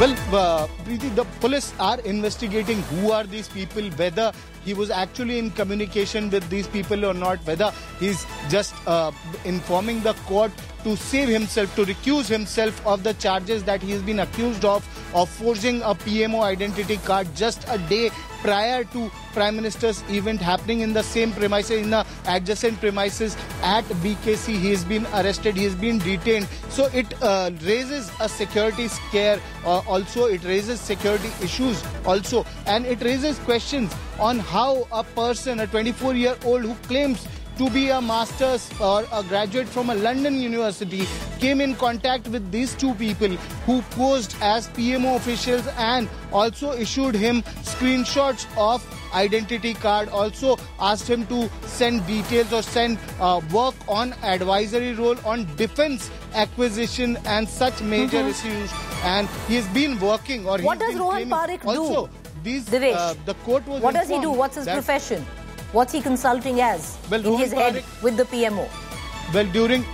Well, Preeti, the police are investigating who are these people, whether he was actually in communication with these people or not, whether he's just informing the court to save himself, to recuse himself of the charges that he has been accused of forging a PMO identity card just a day prior to Prime Minister's event happening in the same premises, in the adjacent premises at BKC. He has been arrested, he has been detained. So it raises a security scare, also it raises security issues also, and it raises questions on how a person, a 24-year-old who claims to be a master's or a graduate from a London university, came in contact with these two people who posed as PMO officials and also issued him screenshots of identity card, also asked him to send details or send work on advisory role on defense acquisition and such major issues. And he has been working, or what does Rohan Parikh also, do? The court was what does he do? What's his profession? What's he consulting as in his head with the PMO? Well,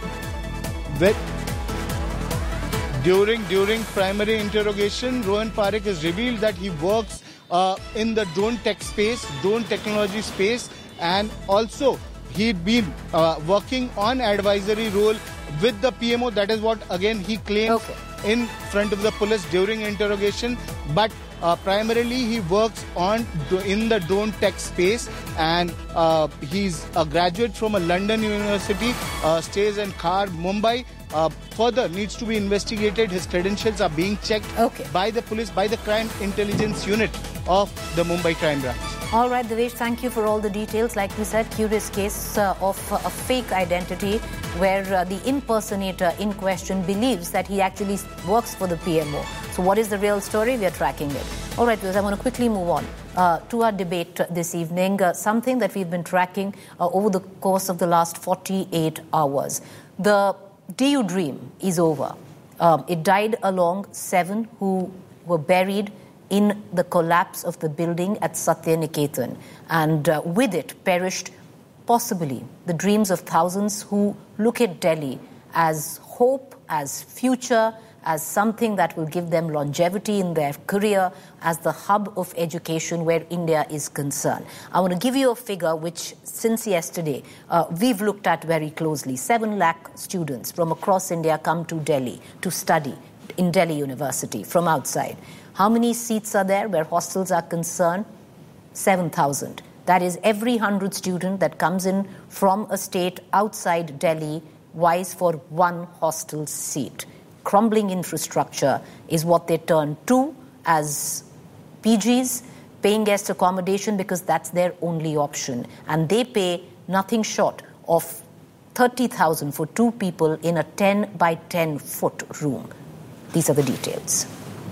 during primary interrogation, Rohan Parikh has revealed that he works in the drone tech space, drone technology space, and also he'd been working on advisory role with the PMO. That is what again he claims in front of the police during interrogation. But primarily he works in the drone tech space, and he's a graduate from a London university, stays in Khar, Mumbai. Further needs to be investigated. His credentials are being checked by the police, by the crime intelligence unit of the Mumbai crime branch. All right, Devesh, thank you for all the details. Like we said, curious case of a fake identity where the impersonator in question believes that he actually works for the PMO. So what is the real story? We are tracking it. All right, I want to quickly move on to our debate this evening, something that we've been tracking over the course of the last 48 hours. The DU dream is over. It died along 7 who were buried in the collapse of the building at Satya Niketan. And with it perished possibly the dreams of thousands who look at Delhi as hope, as future, as something that will give them longevity in their career, as the hub of education where India is concerned. I want to give you a figure which, since yesterday, we've looked at very closely. 7 lakh students from across India come to Delhi to study in Delhi University from outside. How many seats are there where hostels are concerned? 7,000. That is, every 100 student that comes in from a state outside Delhi vies for 1 hostel seat. Crumbling infrastructure is what they turn to as PGs, paying guest accommodation, because that's their only option. And they pay nothing short of 30,000 for 2 people in a 10 by 10 foot room. These are the details.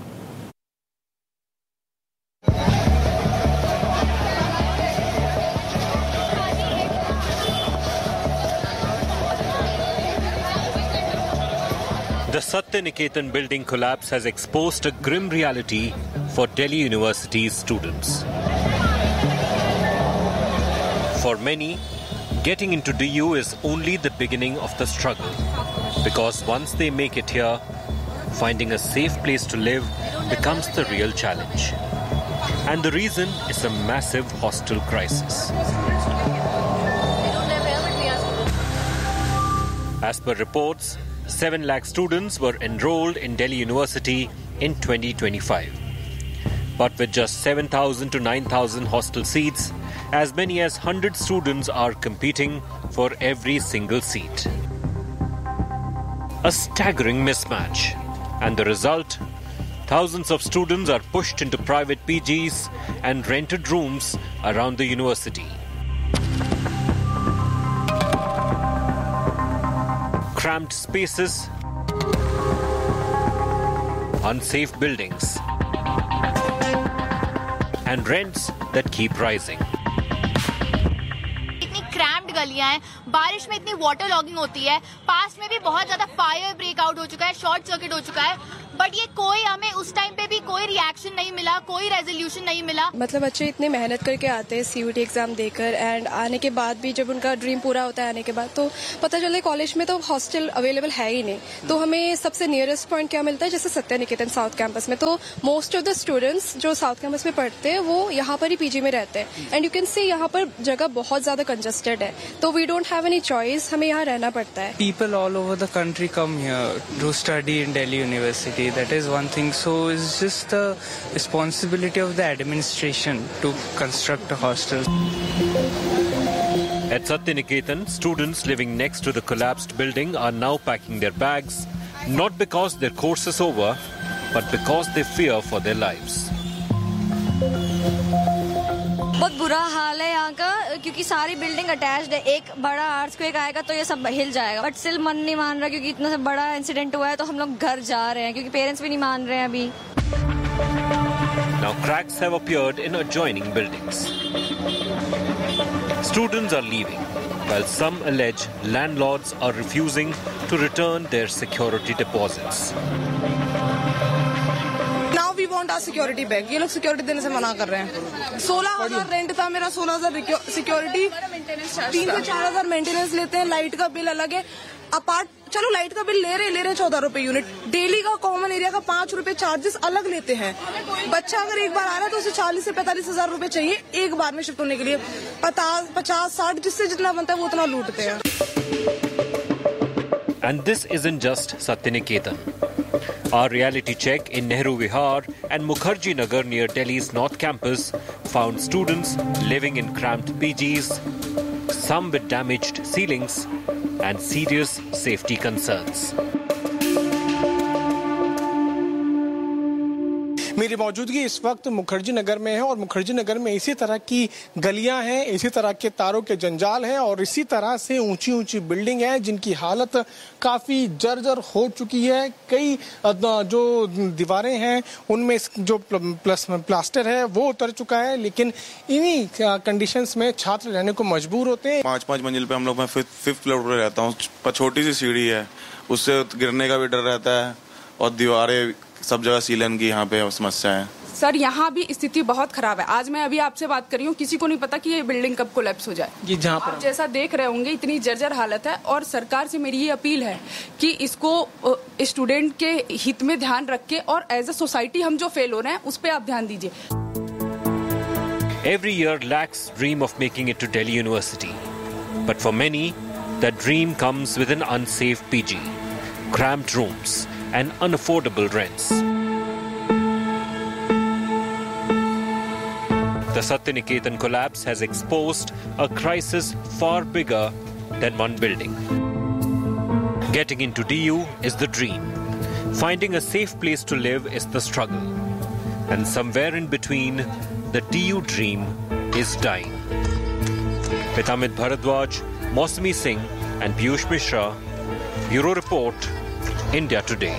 The Satya Niketan building collapse has exposed a grim reality for Delhi University's students. For many, getting into DU is only the beginning of the struggle, because once they make it here, finding a safe place to live becomes the real challenge. And the reason is a massive hostel crisis. As per reports, 7 lakh students were enrolled in Delhi University in 2025. But with just 7,000 to 9,000 hostel seats, as many as 100 students are competing for every single seat. A staggering mismatch. And the result? Thousands of students are pushed into private PGs and rented rooms around the university. Cramped spaces, unsafe buildings, and rents that keep rising. इतनी cramped गलियां हैं, बारिश में इतनी water logging होती है, पास में भी बहुत ज्यादा फायर ब्रेकआउट हो चुका है, शॉर्ट सर्किट हो चुका है, बट ये कोई हमें उस टाइम पे भी कोई रिएक्शन नहीं मिला, कोई रेजोल्यूशन नहीं मिला। मतलब बच्चे इतने मेहनत करके आते हैं CUET एग्जाम देकर, एंड आने के बाद भी जब उनका ड्रीम पूरा होता है आने के बाद, तो पता चले कॉलेज में तो हॉस्टल अवेलेबल है ही नहीं। तो हमें सबसे नियरेस्ट पॉइंट क्या मिलता है, जैसे सत्य निकेतन साउथ कैंपस में, तो मोस्ट ऑफ द स्टूडेंट्स जो साउथ कैंपस में पढ़ते हैं वो यहाँ पर ही PG में रहते हैं। एंड यू कैन सी यहाँ पर जगह बहुत ज्यादा कंजस्टेड है, तो we don't have any choice, हमें यहाँ रहना पड़ता है। People all over the country come here to study in Delhi University. That is one thing. So it's just the responsibility of the administration to construct a hostel. At Satyaniketan, students living next to the collapsed building are now packing their bags, not because their course is over, but because they fear for their lives. बहुत बुरा हाल है यहाँ का, क्योंकि सारी building attached है। एक बड़ा अर्थक्वेक आएगा तो ये सब हिल जाएगा, बट स्टिल मन नहीं मान रहा, क्योंकि इतना बड़ा इंसिडेंट हुआ है। तो हम लोग घर जा रहे हैं, क्योंकि पेरेंट्स भी नहीं मान रहे हैं अभी। Now cracks have appeared in adjoining buildings. Students are leaving, while some allege landlords are refusing to return their security deposits. Now we want our security back. ये लोग सिक्योरिटी देने से मना कर रहे हैं। 16,000 रेंट था मेरा, 16,000 सिक्योरिटी, 3 से 4,000 मेंटेनेंस लेते हैं, लाइट का बिल अलग है। चलो लाइट का बिल ले रहे 14 रुपए यूनिट, डेली का कॉमन एरिया का 5 रुपए चार्जेस अलग लेते हैं। बच्चा अगर एक बार आ रहा है तो उसे 40 से 45 हजार रुपए चाहिए एक बार में शिफ्ट होने के लिए। 50-60 जिससे जितना बनता है वो उतना लूटते हैं। And this isn't just Satyaniketan. Our reality check in Nehru Vihar and Mukherjee Nagar near Delhi's North Campus found students living in cramped PGs, some with damaged ceilings and serious safety concerns. मेरी मौजूदगी इस वक्त मुखर्जी नगर में है और मुखर्जी नगर में इसी तरह की गलियां हैं, इसी तरह के तारों के जंजाल हैं और इसी तरह से ऊंची ऊंची बिल्डिंग है जिनकी हालत काफ़ी जर्जर हो चुकी है। कई जो दीवारें हैं उनमें जो प्लास्टर है वो उतर चुका है, लेकिन इन्हीं कंडीशंस में छात्र रहने को मजबूर होते हैं। 5 मंजिल पे हम लोग, मैं 5th फ्लोर पर रहता हूँ। छोटी सी सीढ़ी है, उससे गिरने का भी डर रहता है और दीवारें सब जगह सीलन की यहाँ पे समस्या है। सर यहाँ भी स्थिति बहुत खराब है। आज मैं अभी आपसे बात कर रही हूँ, किसी को नहीं पता कि ये बिल्डिंग कब कोलैप्स हो जाए। ये जहाँ पर आप जैसा देख रहे होंगे इतनी जर्जर हालत है और सरकार से मेरी ये अपील है कि इसको स्टूडेंट के हित में ध्यान रख के और एज अ सोसाइटी हम जो फेल हो रहे हैं उस पर आप ध्यान दीजिए। Every year lakhs dream of making it to Delhi University, but for many that dream comes with an unsafe PG, cramped rooms and unaffordable rents. The Satyaniketan collapse has exposed a crisis far bigger than one building. Getting into DU is the dream. Finding a safe place to live is the struggle. And somewhere in between, the DU dream is dying. With Amit Bharadwaj, Mausami Singh and Piyush Mishra, Bureau Report, India Today.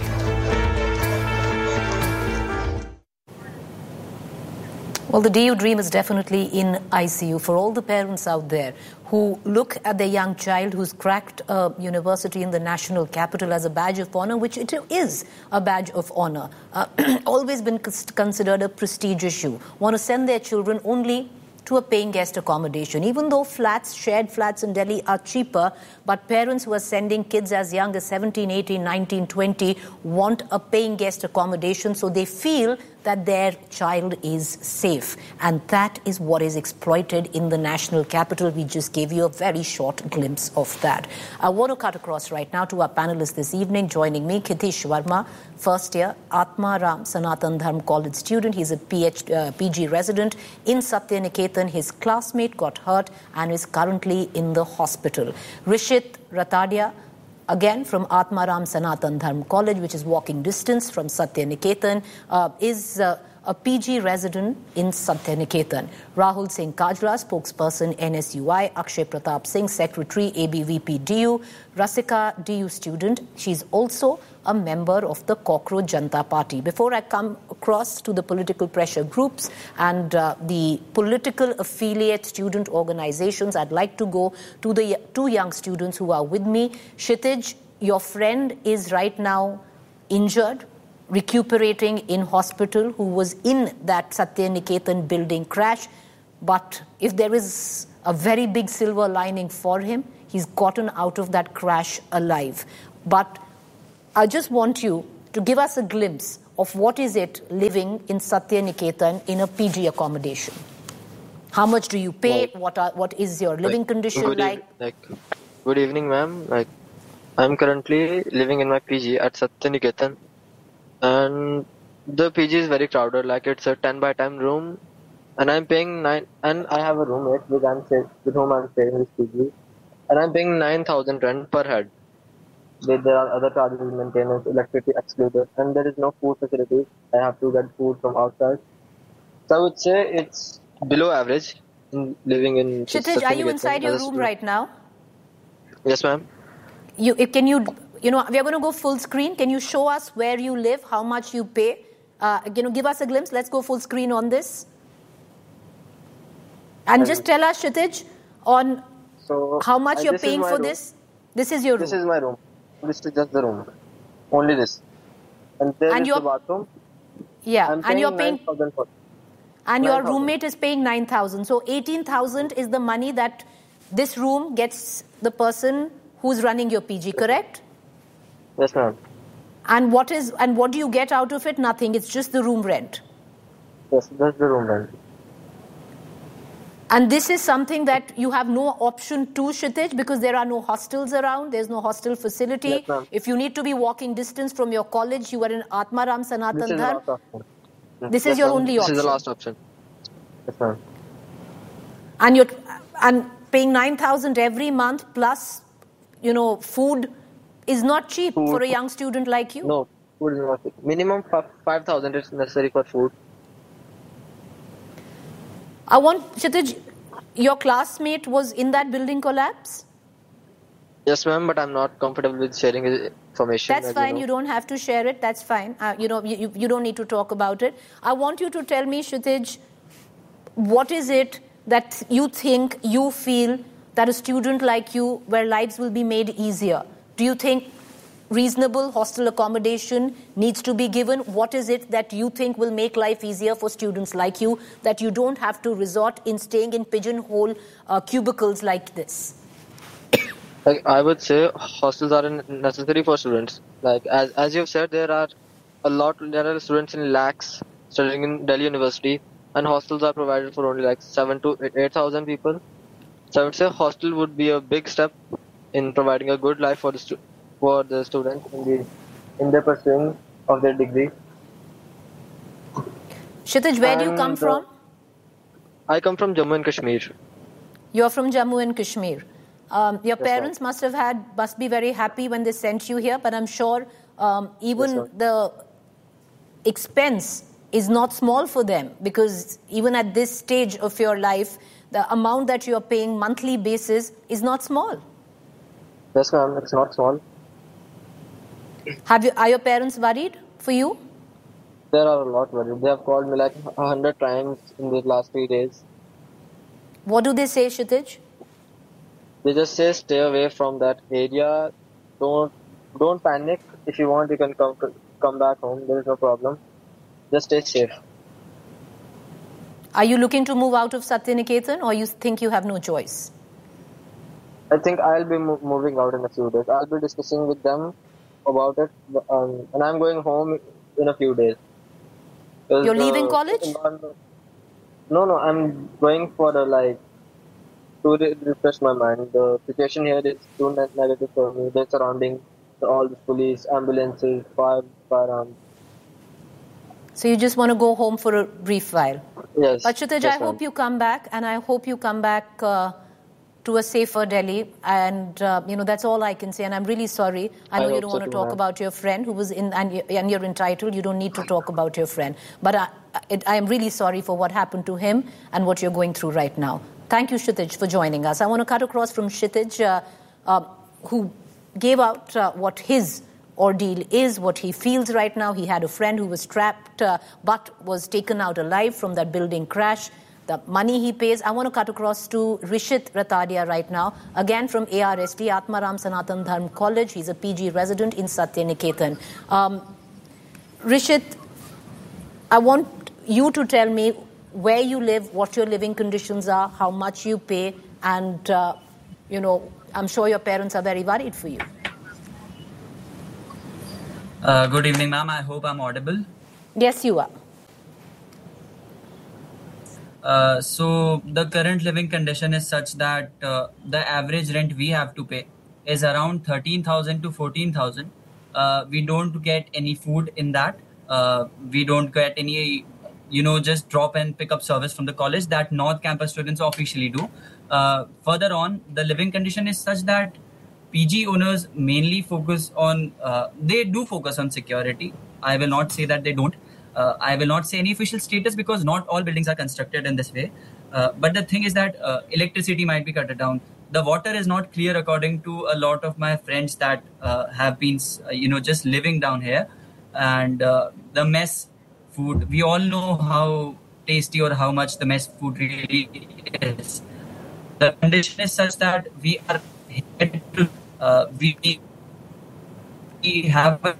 Well, the DU dream is definitely in ICU for all the parents out there who look at their young child who's cracked a university in the national capital as a badge of honor, which it is a badge of honor. Always been considered a prestige issue. Want to send their children only to a paying guest accommodation. Even though shared flats in Delhi are cheaper, but parents who are sending kids as young as 17, 18, 19, 20 want a paying guest accommodation, so they feel that their child is safe. And that is what is exploited in the national capital. We just gave you a very short glimpse of that. I want to cut across right now to our panelists this evening. Joining me, Kitish Verma, first year, Atma Ram Sanatan Dharm College student. He's a PG resident in Satyaniketan. His classmate got hurt and is currently in the hospital. Rishit Ratadia, again from Atmaram Sanatan Dharm College, which is walking distance from Satyaniketan, is a PG resident in Satyaniketan. Rahul Singh Kajra, spokesperson NSUI. Akshay Pratap Singh, secretary ABVP DU. Rasika, DU student. She's also a member of the Cockroach Janata Party. Before I come across to the political pressure groups and the political affiliate student organizations, I'd like to go to the two young students who are with me. Kshitij, your friend is right now injured. recuperating in hospital, who was in that Satya Niketan building crash. But if there is a very big silver lining for him, he's gotten out of that crash alive. But I just want you to give us a glimpse of what is it living in Satya Niketan in a PG accommodation. How much do you pay? What is your living condition like? Good evening, ma'am. I'm currently living in my PG at Satya Niketan, and the PG is very crowded. It's a 10 by 10 room, and I'm paying 9. And I have a roommate with whom I'm staying this PG, and I'm paying 9,000 rent per head. There are other charges, maintenance, electricity excluded, and there is no food facilities. I have to get food from outside. So I would say it's below average in living in. Kshitij, are you inside your room right now? Yes, ma'am. We are going to go full screen. Can you show us where you live, how much you pay? Give us a glimpse. Let's go full screen on this. And just tell us, Kshitij, on how much you're paying for this. This is your room. This is my room. This is just the room. Only this. And there is the bathroom. Yeah, and you're paying 9,000 for. And your roommate is paying 9,000. So 18,000 is the money that this room gets the person who's running your PG, correct? Yes, ma'am. And what do you get out of it? Nothing. It's just the room rent. Yes, just the room rent. And this is something that you have no option to, Kshitij, because there are no hostels around. There's no hostel facility. Yes, if you need to be walking distance from your college, you are in Atmaram Sanatan Dharm. This is your only option. This is the last option. Yes, ma'am. And paying 9,000 every month plus, food is not cheap for a young student like you. No, food is not cheap. Minimum 5,000 is necessary for food. I want, Kshitij, your classmate was in that building collapse? Yes, ma'am, but I'm not comfortable with sharing information. That's fine. You don't have to share it. That's fine. You don't need to talk about it. I want you to tell me, Kshitij, what is it that you think, you feel that a student like you, where lives will be made easier? Do you think reasonable hostel accommodation needs to be given? What is it that you think will make life easier for students like you, that you don't have to resort in staying in pigeonhole cubicles like this? I would say hostels are necessary for students. As you've said, there are students in lakhs studying in Delhi University, and hostels are provided for only 7,000 to 8,000 people. So I would say hostel would be a big step in providing a good life for the students in the pursuing of their degree. Kshitij, where do you come from? I come from Jammu and Kashmir. You're from Jammu and Kashmir. Your parents must be very happy when they sent you here, but I'm sure even the expense is not small for them, because even at this stage of your life, the amount that you're paying monthly basis is not small. Yes, ma'am, it's not small. Are your parents worried for you? They are a lot worried. They have called me 100 times in the last 3 days. What do they say, Kshitij? They just say stay away from that area. Don't panic. If you want, you can come back home. There is no problem. Just stay safe. Are you looking to move out of Satya Niketan, or you think you have no choice? I think I'll be moving out in a few days. I'll be discussing with them about it, and I'm going home in a few days. You're leaving college? No, I'm going for to refresh my mind. The situation here is too negative for me. They're surrounding all the police, ambulances, firearms. So you just want to go home for a brief while? Yes. But Kshitij, I hope you come back, and I hope you come back to a safer Delhi. And, that's all I can say. And I'm really sorry. I know you don't want to talk about your friend who was in, and you're entitled. You don't need to talk about your friend. But I am really sorry for what happened to him and what you're going through right now. Thank you, Kshitij, for joining us. I want to cut across from Kshitij, who gave out what his ordeal is, what he feels right now. He had a friend who was trapped but was taken out alive from that building crash. The money he pays. I want to cut across to Rishit Ratadia right now, again from ARST, Atmaram Sanatan Dharm College. He's a PG resident in Satya Niketan. Rishit, I want you to tell me where you live, what your living conditions are, how much you pay, and, I'm sure your parents are very worried for you. Good evening, ma'am. I hope I'm audible. Yes, you are. So the current living condition is such that the average rent we have to pay is around 13,000 to 14,000. We don't get any food in that. We don't get any, just drop and pick up service from the college that North Campus students officially do. Further on, the living condition is such that PG owners mainly focus on, they do focus on security. I will not say that they don't. I will not say any official status because not all buildings are constructed in this way. But the thing is that electricity might be cut down. The water is not clear according to a lot of my friends that have been, just living down here. And the mess food, we all know how tasty or how much the mess food really is. The condition is such that we are here to, we have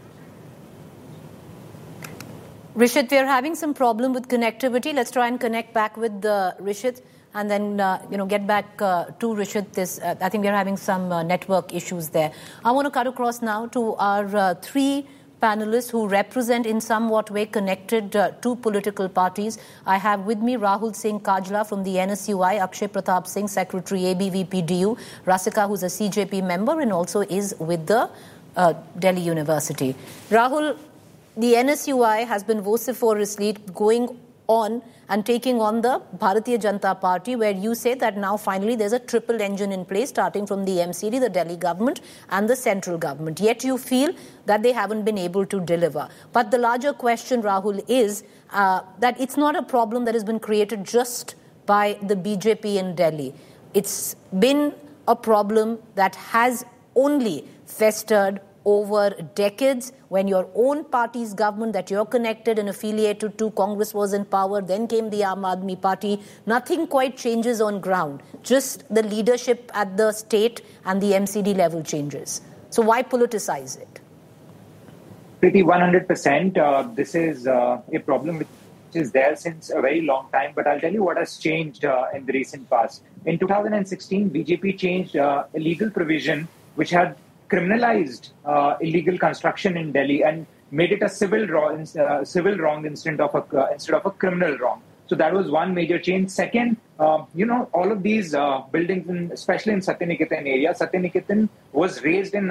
Rishit, we are having some problem with connectivity. Let's try and connect back with Rishit and then, get back to Rishit. I think we are having some network issues there. I want to cut across now to our three panelists who represent in somewhat way connected two political parties. I have with me Rahul Singh Kajla from the NSUI, Akshay Pratap Singh, Secretary ABVP-DU, Rasika, who's a CJP member and also is with the Delhi University. Rahul, the NSUI has been vociferously going on and taking on the Bharatiya Janata Party, where you say that now finally there's a triple engine in place, starting from the MCD, the Delhi government and the central government. Yet you feel that they haven't been able to deliver. But the larger question, Rahul, is that it's not a problem that has been created just by the BJP in Delhi. It's been a problem that has only festered over decades. When your own party's government that you're connected and affiliated to, Congress was in power, then came the Aam Aadmi Party, nothing quite changes on ground. Just the leadership at the state and the MCD level changes. So why politicize it? Pretty 100%. This is a problem which is there since a very long time. But I'll tell you what has changed in the recent past. In 2016, BJP changed a legal provision which had criminalized illegal construction in Delhi and made it a civil wrong instead of a criminal wrong. So that was one major change. Second, all of these buildings, especially in Satyaniketan area, Satyaniketan was raised in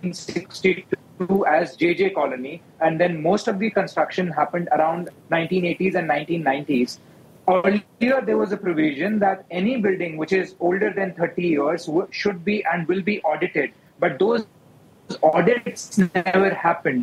1962 as JJ Colony, and then most of the construction happened around 1980s and 1990s. Earlier, there was a provision that any building which is older than 30 years should be and will be audited. But those audits never happened.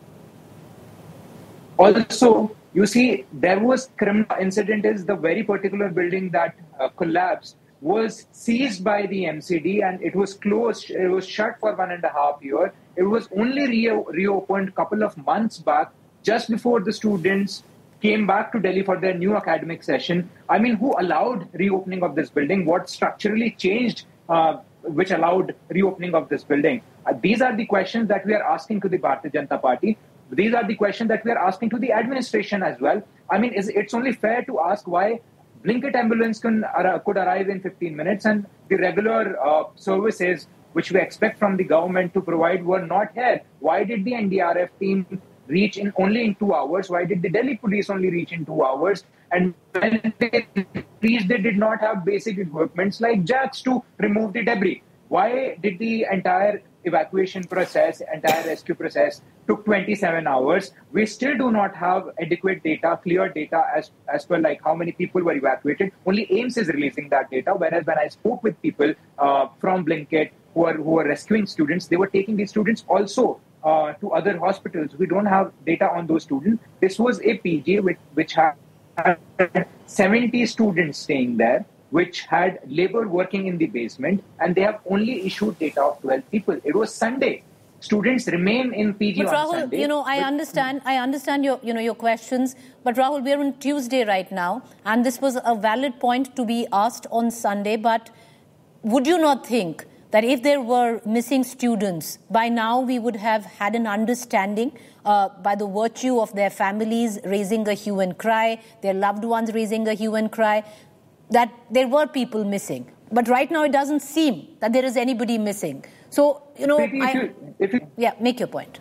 Also, you see, there was criminal incident is the very particular building that collapsed was seized by the MCD and it was closed. It was shut for 1.5 years. It was only reopened a couple of months back, just before the students came back to Delhi for their new academic session. I mean, who allowed reopening of this building? What structurally changed which allowed reopening of this building? These are the questions that we are asking to the Bharatiya Janata Party. These are the questions that we are asking to the administration as well. I mean, it's only fair to ask why Blinkit ambulance could arrive in 15 minutes and the regular services which we expect from the government to provide were not here. Why did the NDRF team reach only in 2 hours? Why did the Delhi police only reach in 2 hours? And when they reached, they did not have basic equipments like jacks to remove the debris. Why did the entire evacuation process, entire rescue process took 27 hours? We still do not have adequate data, clear data as per like how many people were evacuated. Only AIIMS is releasing that data. Whereas when I spoke with people from Blinkit who were rescuing students, they were taking these students also to other hospitals. We don't have data on those students. This was a PG which had 70 students staying there, which had labor working in the basement, and they have only issued data of 12 people. It was Sunday. Students remain in PG but on Rahul, Sunday. I understand your questions, but Rahul, we are on Tuesday right now, and this was a valid point to be asked on Sunday, but would you not think that if there were missing students, by now we would have had an understanding by the virtue of their families raising a hue and cry, their loved ones raising a hue and cry, that there were people missing. But right now it doesn't seem that there is anybody missing. So, make your point.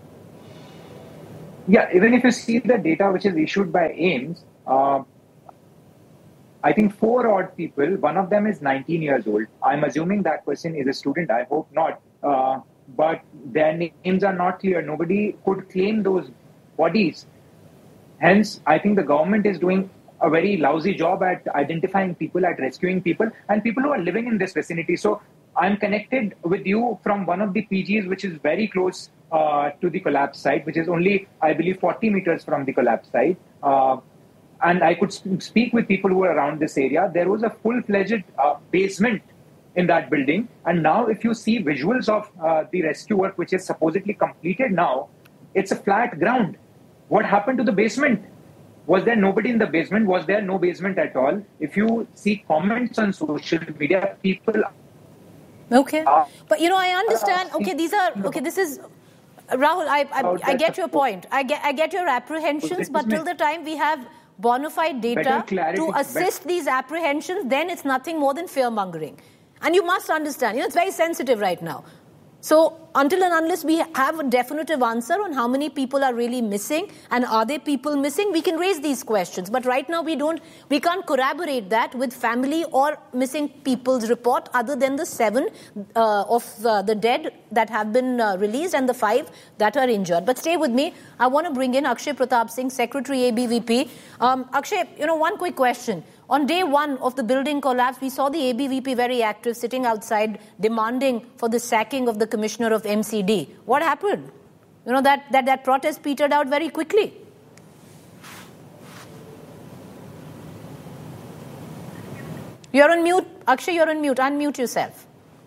Yeah, even if you see the data which is issued by AIIMS, I think 4 odd people, one of them is 19 years old. I'm assuming that person is a student. I hope not. But their names are not clear. Nobody could claim those bodies. Hence, I think the government is doing a very lousy job at identifying people, at rescuing people, and people who are living in this vicinity. So I'm connected with you from one of the PGs, which is very close to the collapse site, which is only, I believe, 40 meters from the collapse site. And I could speak with people who were around this area. There was a full-fledged basement in that building. And now if you see visuals of the rescue work, which is supposedly completed now, it's a flat ground. What happened to the basement? Was there nobody in the basement? Was there no basement at all? If you see comments on social media, people... Okay. But, I understand. This is... Rahul, I get your point. I get your apprehensions, but till the time we have bona fide data to assist these apprehensions, then it's nothing more than fear-mongering. And you must understand, it's very sensitive right now. So until and unless we have a definitive answer on how many people are really missing and are there people missing, we can raise these questions. But right now we can't corroborate that with family or missing people's report other than the 7 of the dead that have been released and the 5 that are injured. But stay with me. I want to bring in Akshay Pratap Singh, Secretary ABVP. Akshay, one quick question. On day 1 of the building collapse, we saw the ABVP very active, sitting outside, demanding for the sacking of the Commissioner of MCD. What happened? That protest petered out very quickly. You're on mute. Akshay, you're on mute. Unmute yourself.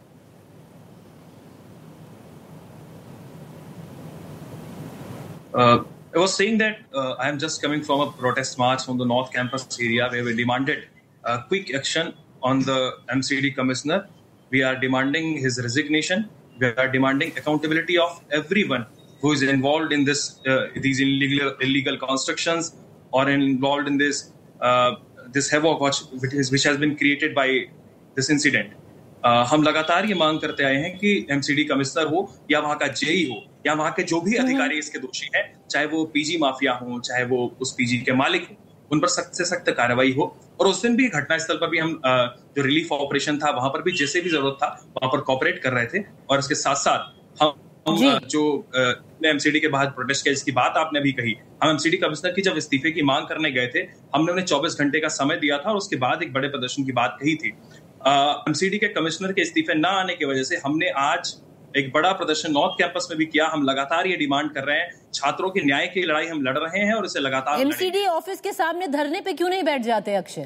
I was saying that I am just coming from a protest march from the North Campus area where we demanded quick action on the MCD commissioner. We are demanding his resignation. We are demanding accountability of everyone who is involved in these illegal constructions or involved in this havoc which has been created by this incident. हम लगातार ये मांग करते आए हैं कि MCD commissioner हो या वहां का जेई हो या वहां के जो भी अधिकारी इसके दोषी हैं, चाहे वो पीजी माफिया हो, चाहे वो उस पीजी के मालिक हो, उन पर सख्त से सख्त कार्रवाई हो. और उस दिन भी घटनास्थल पर भी हम जो रिलीफ ऑपरेशन था वहां पर भी जैसे भी जरूरत था वहां पर कोऑपरेट कर रहे थे. और इसके साथ साथ हम जो एमसीडी के बाद प्रोटेस्ट किया, जिसकी बात आपने अभी कही, हम एमसीडी कमिश्नर की जब इस्तीफे की मांग करने गए थे, हमने उन्हें 24 घंटे का समय दिया था और उसके बाद एक बड़े प्रदर्शन की बात कही थी. एमसीडी के कमिश्नर के इस्तीफे न आने की वजह से हमने आज एक बड़ा प्रदर्शन नॉर्थ कैंपस में भी किया. हम लगातार ये डिमांड कर रहे हैं, छात्रों के न्याय की लड़ाई हम लड़ रहे हैं और इसे लगातार एमसीडी ऑफिस के सामने धरने पे क्यों नहीं बैठ जाते अक्षय?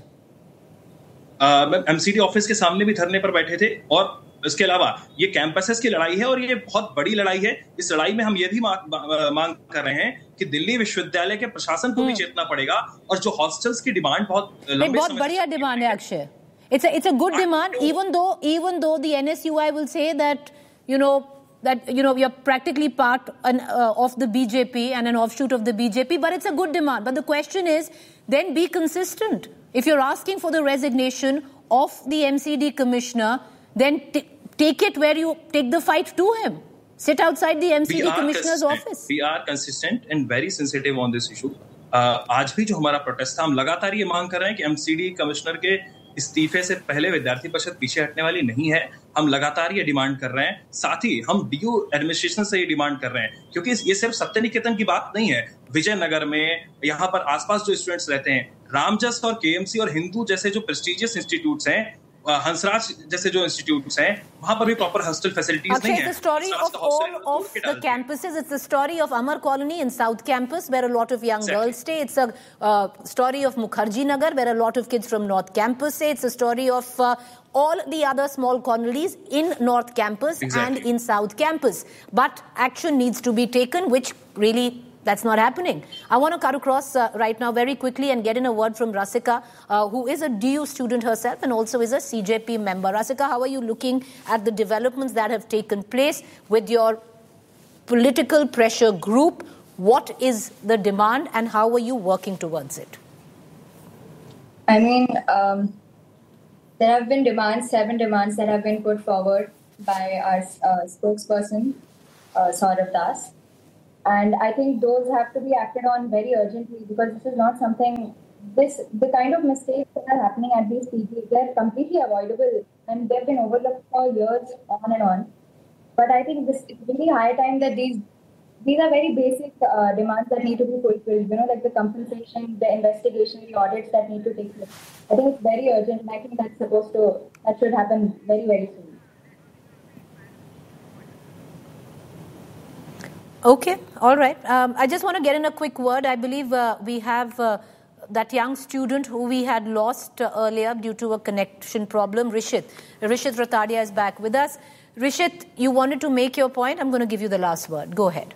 एमसीडी ऑफिस के सामने भी धरने पर बैठे थे और इसके अलावा ये कैंपसेस की लड़ाई है और ये बहुत बड़ी लड़ाई है. इस लड़ाई में हम ये भी मांग कर रहे हैं कि दिल्ली विश्वविद्यालय के प्रशासन को भी चेतना पड़ेगा और जो हॉस्टल्स की डिमांड बहुत बढ़िया डिमांड है Akshay. It's a good demand, even though the NSUI will say that you're practically part of the BJP and an offshoot of the BJP, but it's a good demand. But the question is, then be consistent. If you're asking for the resignation of the MCD commissioner, then take it where you take the fight to him. Sit outside the MCD commissioner's office. We are consistent and very sensitive on this issue. आज भी जो हमारा protest था, हम लगातार ये मांग कर रहे हैं कि MCD कमिश्नर के इस्तीफे से पहले विद्यार्थी परिषद पीछे हटने वाली नहीं है. हम लगातार ये डिमांड कर रहे हैं. साथ ही हम डीयू एडमिनिस्ट्रेशन से ये डिमांड कर रहे हैं, क्योंकि ये सिर्फ सत्य निकेतन की बात नहीं है. विजयनगर में यहाँ पर आसपास जो स्टूडेंट्स रहते हैं, रामजस और केएमसी और हिंदू जैसे जो प्रेस्टिजियस इंस्टीट्यूट्स हैं, हंसराज जैसे जो इंस्टीट्यूट्स हैं, वहां पर भी प्रॉपर हॉस्टल फैसिलिटीज नहीं है. It's the story of all of the campuses. It's the story of Amar Colony in South Campus, where a lot of young girls stay. It's a story of Mukherjee Nagar, where a lot of kids from North Campus stay. It's a story of all the other small colonies in North Campus and in South Campus. But action needs to be taken, which really That's not happening. I want to cut across right now very quickly and get in a word from Rasika, who is a DU student herself and also is a CJP member. Rasika, how are you looking at the developments that have taken place with your political pressure group? What is the demand and how are you working towards it? I mean, there have been 7 demands that have been put forward by our spokesperson, Saurav Das. And I think those have to be acted on very urgently because this is not something, the kind of mistakes that are happening at these PGs, they're completely avoidable and they've been overlooked for years on and on. But I think it's really high time that these are very basic demands that need to be fulfilled, like the compensation, the investigation, the audits that need to take place. I think it's very urgent and I think that should happen very, very soon. Okay, all right. I just want to get in a quick word. I believe we have that young student who we had lost earlier due to a connection problem, Rishit. Rishit Ratadia is back with us. Rishit, you wanted to make your point. I'm going to give you the last word. Go ahead.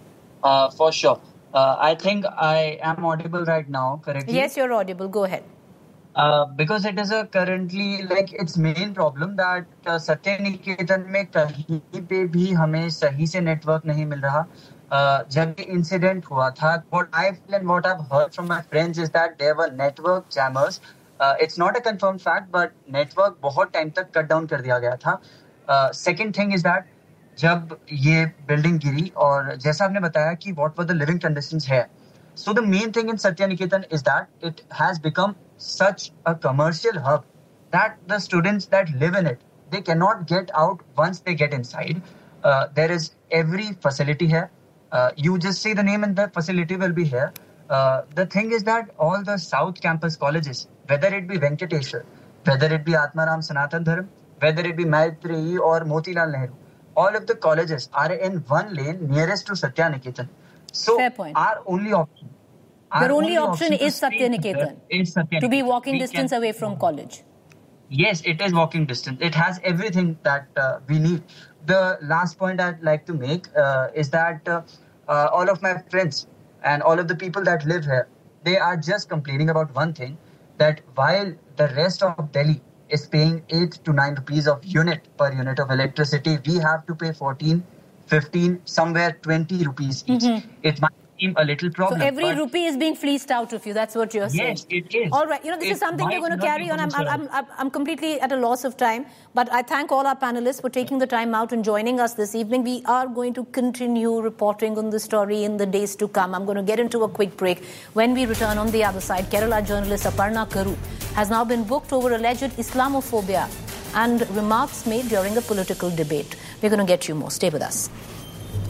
For sure. I think I am audible right now, correctly? Yes, you're audible. Go ahead. Because it is currently its main problem that Satya Niketan में कहीं पे भी हमें सही से network नहीं मिल रहा. जब ये incident हुआ था, what I feel and what I've heard from my friends is that there were network jammers. It's not a confirmed fact, but network बहुत time तक cut down कर दिया गया था. Second thing is that जब ये building गिरी और जैसा आपने बताया कि what were the living conditions here. So the main thing in Satya Niketan is that it has become such a commercial hub that the students that live in it, they cannot get out once they get inside. There is every facility here. You just say the name and the facility will be here. The thing is that all the South Campus colleges, whether it be Venkateshwar, whether it be Atmaram Sanatan Dharam, whether it be Maitreyi or Motilal Nehru, all of the colleges are in one lane nearest to Satya Niketan. So fair point. Our only option. Your only option is Satya Niketan. To be walking distance away from college. Yes, it is walking distance. It has everything that we need. The last point I'd like to make is that all of my friends and all of the people that live here, they are just complaining about one thing, that while the rest of Delhi is paying 8 to 9 rupees per unit of electricity, we have to pay 14, 15, somewhere 20 rupees each. It might seem a little problem. So every rupee is being fleeced out of you. That's what you're saying. Yes, it is. All right. This is something we're going to carry on. I'm completely at a loss of time. But I thank all our panelists for taking the time out and joining us this evening. We are going to continue reporting on the story in the days to come. I'm going to get into a quick break. When we return on the other side, Kerala journalist Aparna Karu has now been booked over alleged Islamophobia and remarks made during a political debate. We're going to get you more. Stay with us.